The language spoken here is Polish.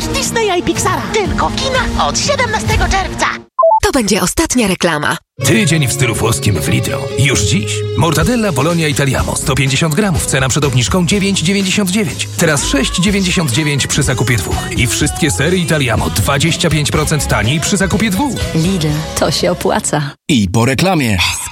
Disneya i Pixara. Tylko w kinach od 17 czerwca. To będzie ostatnia reklama. Tydzień w stylu włoskim w Lidl. Już dziś. Mortadella Bologna Italiamo 150 gramów. Cena przed obniżką 9,99. Teraz 6,99 przy zakupie 2. I wszystkie sery Italiamo 25% taniej przy zakupie 2. Lidl, to się opłaca. I po reklamie.